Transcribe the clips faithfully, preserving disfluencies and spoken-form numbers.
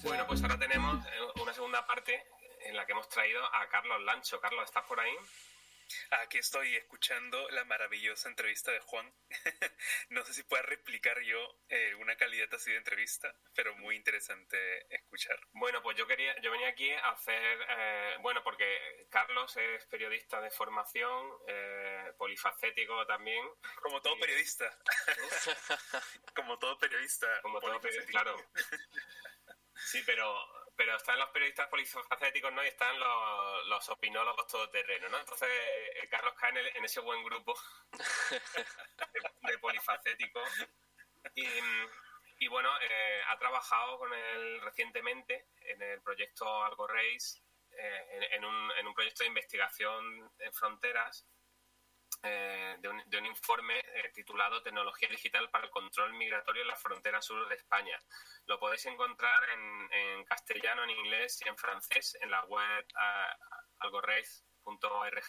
Bueno, pues ahora tenemos una segunda parte en la que hemos traído a Carlos Lancho. Carlos, ¿estás por ahí? Aquí estoy escuchando la maravillosa entrevista de Juan. No sé si pueda replicar yo eh, una calidad así de entrevista, pero muy interesante escuchar. Bueno, pues yo quería, yo venía aquí a hacer, eh, bueno, porque Carlos es periodista de formación, eh, polifacético también. Como todo y... periodista. Como todo periodista. Como todo periodista, claro. Sí, pero... pero están los periodistas polifacéticos, ¿no? Y están los, los opinólogos todoterreno, ¿no? Entonces, eh, Carlos cae en, el, en ese buen grupo de, de polifacéticos. Y, y bueno, eh, ha trabajado con él recientemente en el proyecto Algo Race, eh, en, en, un, en un proyecto de investigación en fronteras, eh, de, un, de un informe eh, titulado Tecnología Digital para el Control Migratorio en la Frontera Sur de España. Lo podéis encontrar en, en castellano, en inglés y en francés en la web uh, algorace punto org.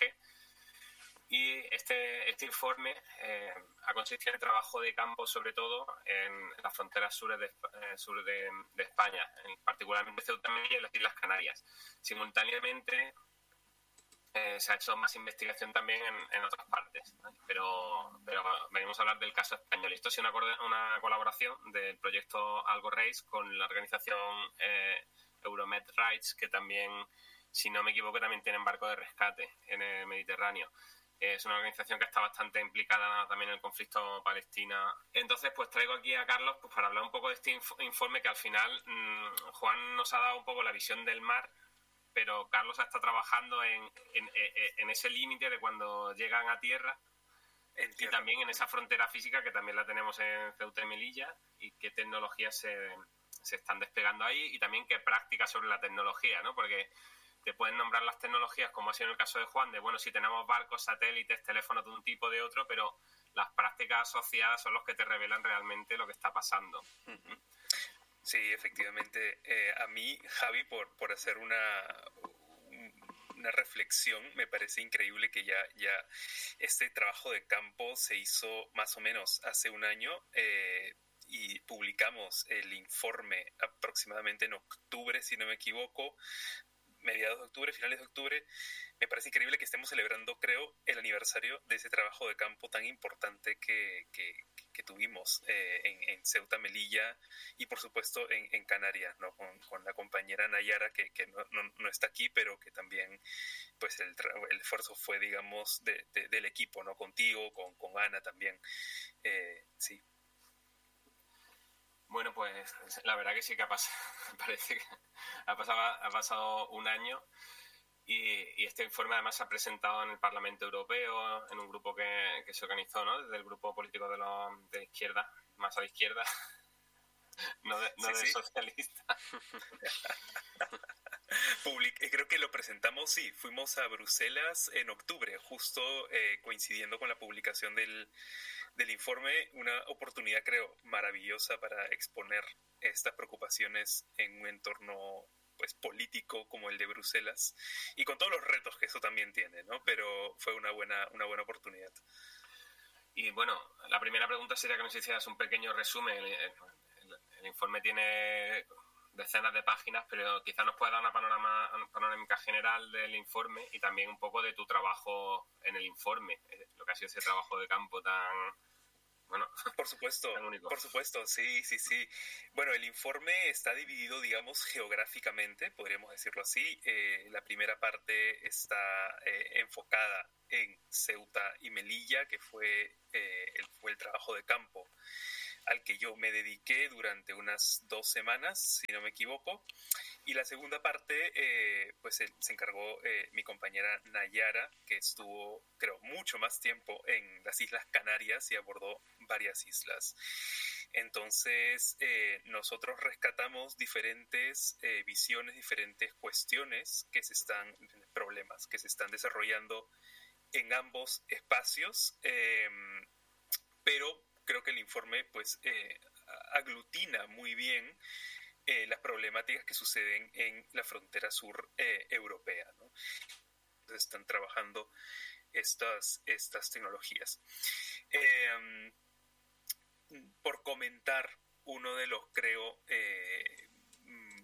Y este, este informe eh, ha consistido en trabajo de campo, sobre todo en las fronteras sur de, eh, sur de, de España, en, particularmente Ceuta y Melilla y las Islas Canarias. Simultáneamente eh, se ha hecho más investigación también en, en otras partes, ¿no? pero, pero venimos a hablar del caso español. Esto ha sido una, una colaboración del proyecto Algo Race con la organización eh, Euromed Rights, que también, si no me equivoco, también tienen barco de rescate en el Mediterráneo. Es una organización que está bastante implicada también en el conflicto Palestina. Entonces, pues traigo aquí a Carlos pues, para hablar un poco de este inf- informe que al final mmm, Juan nos ha dado un poco la visión del mar, pero Carlos está trabajando en, en, en ese límite de cuando llegan a tierra y también en esa frontera física que también la tenemos en Ceuta y Melilla, y qué tecnologías se, se están desplegando ahí y también qué prácticas sobre la tecnología, ¿no? Porque te pueden nombrar las tecnologías, como ha sido en el caso de Juan, de, bueno, si tenemos barcos, satélites, teléfonos de un tipo o de otro, pero las prácticas asociadas son los que te revelan realmente lo que está pasando. Uh-huh. Sí, efectivamente. Eh, a mí, Javi, por, por hacer una, una reflexión, me parece increíble que ya, ya este trabajo de campo se hizo más o menos hace un año eh, y publicamos el informe aproximadamente en octubre, si no me equivoco, mediados de octubre, finales de octubre. Me parece increíble que estemos celebrando, creo, el aniversario de ese trabajo de campo tan importante que, que, que tuvimos eh, en, en Ceuta, Melilla y, por supuesto, en, en Canarias, ¿no? Con, con la compañera Nayara, que, que no, no, no está aquí, pero que también, pues, el, el esfuerzo fue, digamos, de, de, del equipo, ¿no? Contigo, con, con Ana también. Eh, sí. Bueno, pues la verdad que sí que ha pasado, parece que ha pasado, ha pasado un año y, y este informe además se ha presentado en el Parlamento Europeo, en un grupo que, que se organizó, ¿no? Desde el grupo político de los de izquierda, más a la izquierda, no de, no sí, de sí. socialista. Public- creo que lo presentamos, sí, fuimos a Bruselas en octubre, justo eh, coincidiendo con la publicación del, del informe, una oportunidad, creo, maravillosa para exponer estas preocupaciones en un entorno pues político como el de Bruselas y con todos los retos que eso también tiene, ¿no? Pero fue una buena, una buena oportunidad. Y bueno, la primera pregunta sería que nos hicieras un pequeño resumen. El, el, el, el informe tiene decenas de páginas, pero quizás nos pueda dar una panorama, una panorámica general del informe y también un poco de tu trabajo en el informe, lo que ha sido ese trabajo de campo tan, bueno, por supuesto, tan único. Por supuesto, sí, sí, sí. Bueno, el informe está dividido, digamos, geográficamente, podríamos decirlo así. Eh, la primera parte está eh, enfocada en Ceuta y Melilla, que fue, eh, el, fue el trabajo de campo al que yo me dediqué durante unas dos semanas, si no me equivoco. Y la segunda parte, eh, pues eh, se encargó eh, mi compañera Nayara, que estuvo, creo, mucho más tiempo en las Islas Canarias y abordó varias islas. Entonces, eh, nosotros rescatamos diferentes eh, visiones, diferentes cuestiones que se están, problemas que se están desarrollando en ambos espacios, eh, pero creo que el informe pues eh, aglutina muy bien eh, las problemáticas que suceden en la frontera sur eh, europea, ¿no? Entonces están trabajando estas, estas tecnologías. Eh, por comentar uno de los, creo, eh, una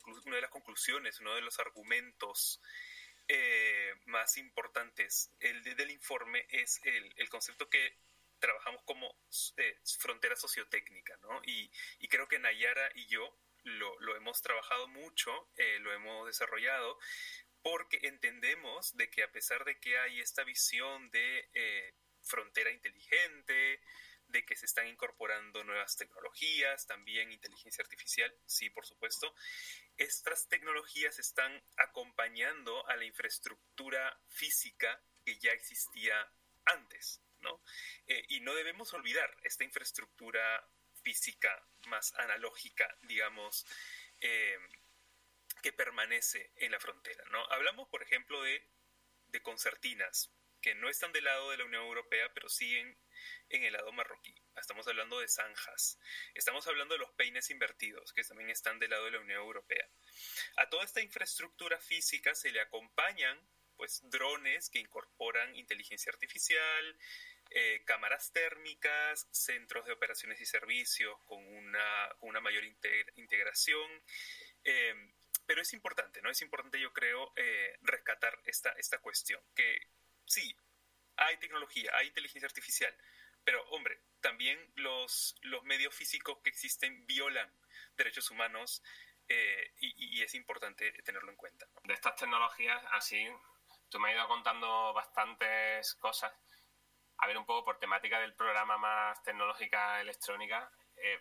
conclu- una de las conclusiones, uno de los argumentos eh, más importantes el de, del informe es el, el concepto que trabajamos como eh, frontera sociotécnica, ¿no? Y, y creo que Nayara y yo lo, lo hemos trabajado mucho, eh, lo hemos desarrollado, porque entendemos de que a pesar de que hay esta visión de eh, frontera inteligente, de que se están incorporando nuevas tecnologías, también inteligencia artificial, sí, por supuesto, estas tecnologías están acompañando a la infraestructura física que ya existía antes, ¿no? Eh, y no debemos olvidar esta infraestructura física más analógica, digamos, eh, que permanece en la frontera, ¿no? Hablamos, por ejemplo, de, de concertinas, que no están del lado de la Unión Europea, pero siguen en el lado marroquí. Estamos hablando de zanjas. Estamos hablando de los peines invertidos, que también están del lado de la Unión Europea. A toda esta infraestructura física se le acompañan, pues, drones que incorporan inteligencia artificial, eh, cámaras térmicas, centros de operaciones y servicios con una, con una mayor integ- integración. Eh, pero es importante, ¿no? Es importante, yo creo, eh, rescatar esta, esta cuestión, que sí, hay tecnología, hay inteligencia artificial, pero, hombre, también los, los medios físicos que existen violan derechos humanos eh, y, y es importante tenerlo en cuenta, ¿no? De estas tecnologías, así, tú me has ido contando bastantes cosas. A ver, un poco por temática del programa más tecnológica electrónica, eh,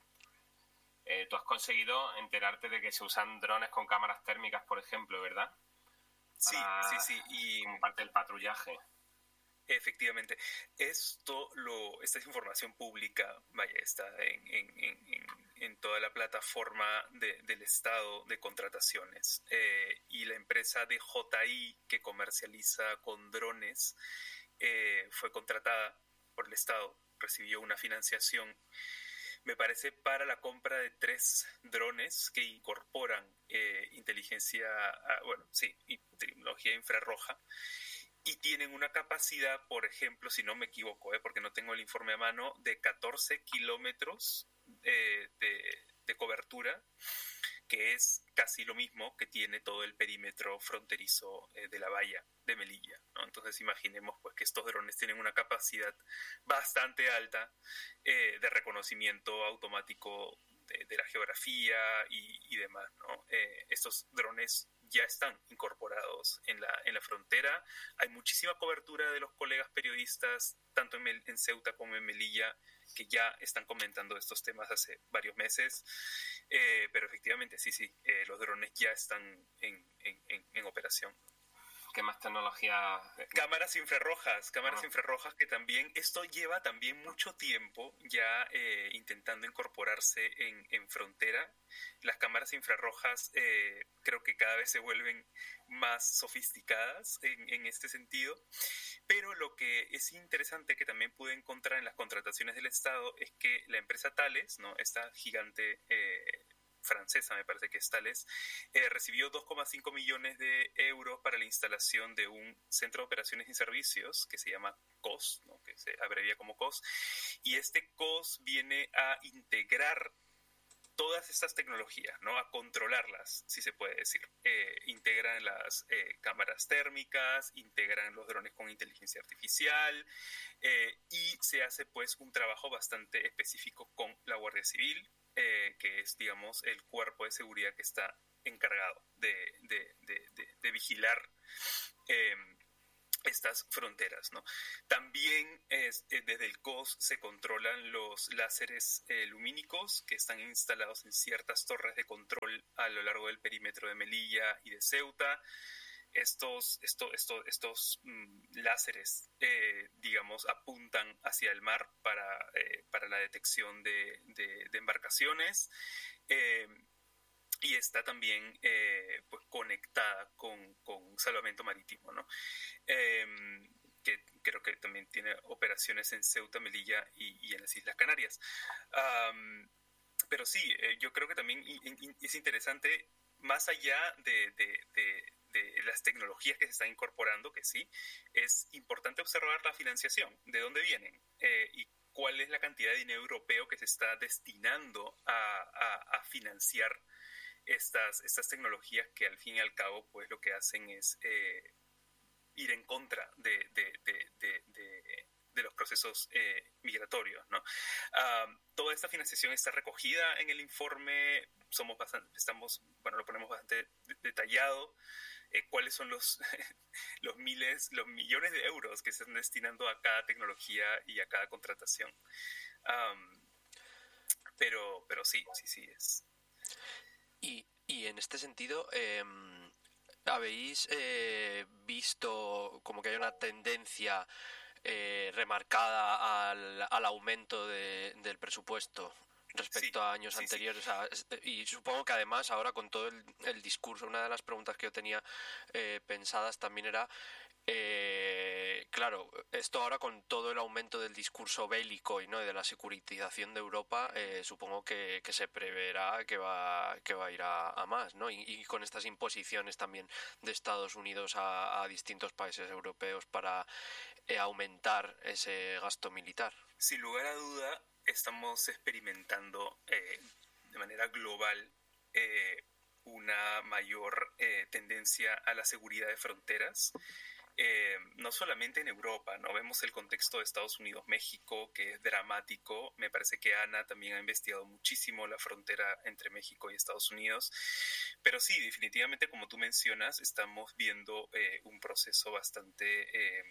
eh, tú has conseguido enterarte de que se usan drones con cámaras térmicas, por ejemplo, ¿verdad? Sí, Para, sí, sí. Y como parte del patrullaje. efectivamente, esto lo, esta es información pública, vaya, está en, en, en, en toda la plataforma de, del Estado de contrataciones. Eh, y la empresa D J I, que comercializa con drones, eh, fue contratada por el Estado, recibió una financiación, me parece, para la compra de tres drones que incorporan eh, inteligencia, ah, bueno, sí, tecnología infrarroja, y tienen una capacidad, por ejemplo, si no me equivoco, eh, porque no tengo el informe a mano, de catorce kilómetros eh, de, de cobertura, que es casi lo mismo que tiene todo el perímetro fronterizo eh, de la valla de Melilla, ¿no? Entonces imaginemos, pues, que estos drones tienen una capacidad bastante alta eh, de reconocimiento automático de, de la geografía y, y demás, ¿no? Eh, estos drones ya están incorporados en la, en la frontera. Hay muchísima cobertura de los colegas periodistas, tanto en, Mel, en Ceuta como en Melilla, que ya están comentando estos temas hace varios meses. Eh, pero efectivamente, sí, sí, eh, los drones ya están en, en, en, en operación. ¿Qué más tecnología? Cámaras infrarrojas, cámaras ah. infrarrojas que también, esto lleva también mucho tiempo ya eh, intentando incorporarse en, en frontera. Las cámaras infrarrojas eh, creo que cada vez se vuelven más sofisticadas en, en este sentido, pero lo que es interesante que también pude encontrar en las contrataciones del Estado es que la empresa Thales, ¿no? Esta gigante eh, francesa, me parece que es Thales, eh, recibió dos coma cinco millones de euros para la instalación de un centro de operaciones y servicios que se llama C O S, ¿no? Que se abrevia como C O S, y este C O S viene a integrar todas estas tecnologías, ¿no? A controlarlas, si se puede decir. Eh, integran las eh, cámaras térmicas, integran los drones con inteligencia artificial eh, y se hace, pues, un trabajo bastante específico con la Guardia Civil, Eh, que es, digamos, el cuerpo de seguridad que está encargado de, de, de, de, de vigilar eh, estas fronteras, ¿no? También es, eh, desde el C O S se controlan los láseres eh, lumínicos que están instalados en ciertas torres de control a lo largo del perímetro de Melilla y de Ceuta. Estos, esto, esto, estos mm, láseres, eh, digamos, apuntan hacia el mar para, eh, para la detección de, de, de embarcaciones eh, y está también eh, pues, conectada con, con salvamento marítimo, ¿no? Eh, que creo que también tiene operaciones en Ceuta, Melilla y, y en las Islas Canarias. Um, pero sí, eh, yo creo que también es interesante, más allá de, de, de de las tecnologías que se están incorporando, que sí, es importante observar la financiación, de dónde vienen eh, y cuál es la cantidad de dinero europeo que se está destinando a, a, a financiar estas, estas tecnologías que al fin y al cabo pues lo que hacen es eh, ir en contra de, de, de, de, de, de los procesos eh, migratorios, ¿no? Uh, toda esta financiación está recogida en el informe, somos bastante, estamos, bueno, lo ponemos bastante detallado, eh, cuáles son los, los miles, los millones de euros que se están destinando a cada tecnología y a cada contratación. Um, pero, pero sí, sí, sí es. Y, y en este sentido, eh, ¿habéis eh, visto como que hay una tendencia eh, remarcada al, al aumento de, del presupuesto respecto sí, a años sí, anteriores? Sí. O sea, y supongo que además ahora con todo el, el discurso, una de las preguntas que yo tenía eh, pensadas también era, eh, claro, esto ahora con todo el aumento del discurso bélico y no y de la securitización de Europa, eh, supongo que, que se preverá que va que va a ir a, a más, ¿no? Y, y con estas imposiciones también de Estados Unidos a, a distintos países europeos para eh, aumentar ese gasto militar. Sin lugar a duda, estamos experimentando eh, de manera global eh, una mayor eh, tendencia a la seguridad de fronteras. Eh, no solamente en Europa, ¿no? Vemos el contexto de Estados Unidos, México, que es dramático. Me parece que Ana también ha investigado muchísimo la frontera entre México y Estados Unidos. Pero sí, definitivamente, como tú mencionas, estamos viendo eh, un proceso bastante, eh,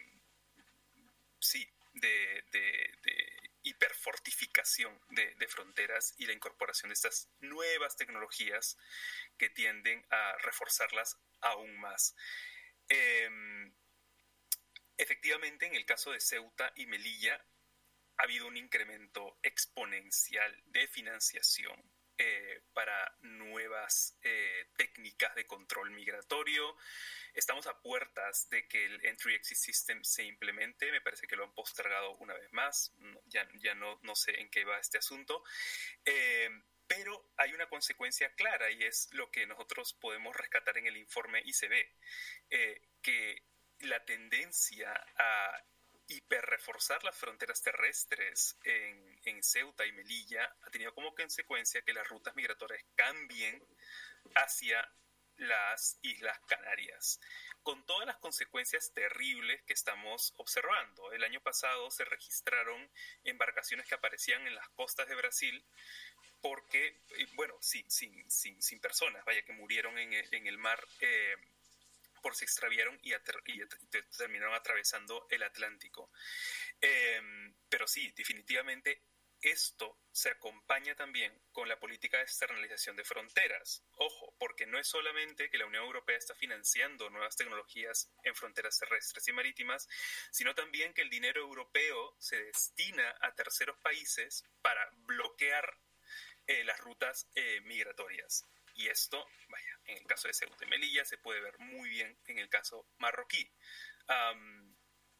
sí, de, de, de hiperfortificación de, de fronteras y la incorporación de estas nuevas tecnologías que tienden a reforzarlas aún más. Eh, Efectivamente, en el caso de Ceuta y Melilla ha habido un incremento exponencial de financiación eh, para nuevas eh, técnicas de control migratorio. Estamos a puertas de que el Entry Exit System se implemente. Me parece que lo han postergado una vez más. No, ya ya no, no sé en qué va este asunto. Eh, pero hay una consecuencia clara y es lo que nosotros podemos rescatar en el informe I C B, eh, que la tendencia a hiperreforzar las fronteras terrestres en, en Ceuta y Melilla ha tenido como consecuencia que las rutas migratorias cambien hacia las Islas Canarias, con todas las consecuencias terribles que estamos observando. El año pasado se registraron embarcaciones que aparecían en las costas de Brasil porque, bueno, sin, sin, sin, sin personas, vaya, que murieron en el, en el mar eh, por se extraviaron y, y terminaron atravesando el Atlántico. Eh, pero sí, definitivamente esto se acompaña también con la política de externalización de fronteras. Ojo, porque no es solamente que la Unión Europea está financiando nuevas tecnologías en fronteras terrestres y marítimas, sino también que el dinero europeo se destina a terceros países para bloquear eh, las rutas eh, migratorias. Y esto, vaya, en el caso de Ceuta y Melilla se puede ver muy bien en el caso marroquí. Um,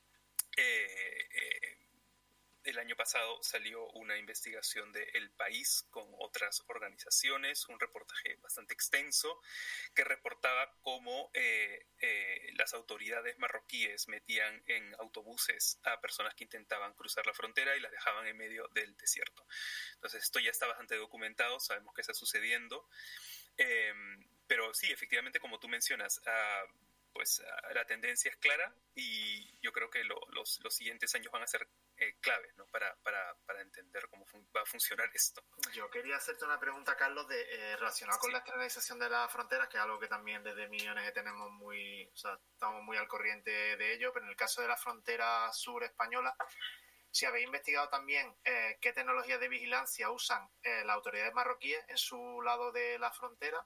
eh, eh, el año pasado salió una investigación de El País con otras organizaciones, un reportaje bastante extenso que reportaba cómo eh, eh, las autoridades marroquíes metían en autobuses a personas que intentaban cruzar la frontera y las dejaban en medio del desierto. Entonces esto ya está bastante documentado, sabemos que está sucediendo. Eh, pero sí, efectivamente, como tú mencionas, uh, pues uh, la tendencia es clara y yo creo que lo, los, los siguientes años van a ser eh, claves, ¿no? para, para, para entender cómo fun- va a funcionar esto. Yo quería hacerte una pregunta, Carlos, de, eh, relacionada con sí. la externalización de las fronteras, que es algo que también desde mi O N G tenemos muy, o sea, estamos muy al corriente de ello, pero en el caso de la frontera sur española, si habéis investigado también eh, qué tecnologías de vigilancia usan eh, las autoridades marroquíes en su lado de la frontera